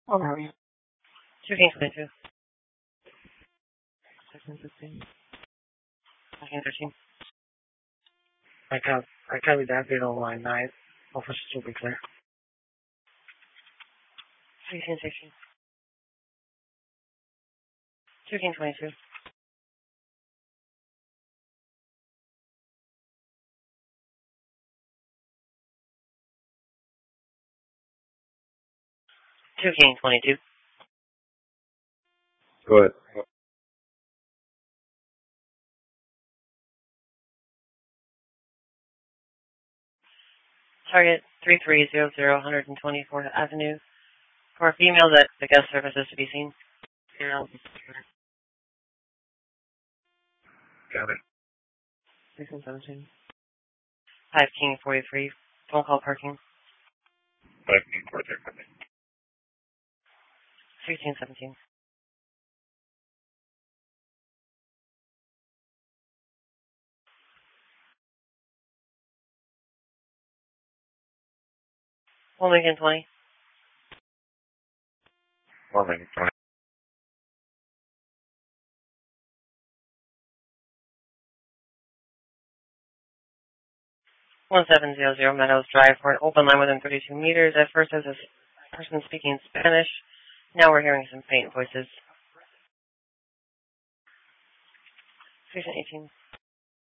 Oh, how are you? 2King22. 1615. 2King13. I copied that bit on line 9. Office will be clear. 2King16. 2King22. 2King22. Go ahead. Target 3300 124th Avenue. For a female that the guest service is to be seen. Yeah. Got it. 1617. 5King43. Phone call parking. 5King43. 1617. 1Lincoln20. 1Lincoln20. 1700 Meadows Drive for an open line within 32 meters. At first, as a person speaking Spanish. Now we're hearing some faint voices. 1618.